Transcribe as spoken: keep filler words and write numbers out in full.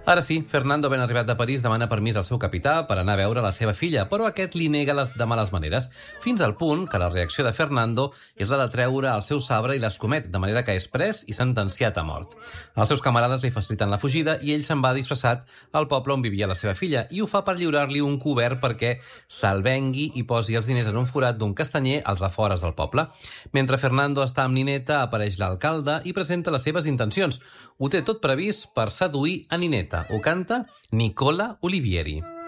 Ara sí, Fernando, ben arribat de París, demana permís al seu capità per anar a veure la seva filla, però aquest li nega les de males maneres, fins al punt que la reacció de Fernando és la de treure el seu sabre i l'escomet, de manera que és pres i sentenciat a mort. Els seus camarades li faciliten la fugida i ell se'n va disfressat al poble on vivia la seva filla i ho fa per lliurar-li un cobert perquè se'l vengui i posi els diners en un forat d'un castanyer als afores del poble. Mentre Fernando està amb Ninetta, apareix l'alcalde i presenta les seves intencions. Ho té tot previst per seduir a Ninetta. Ho canta Nicola Olivieri.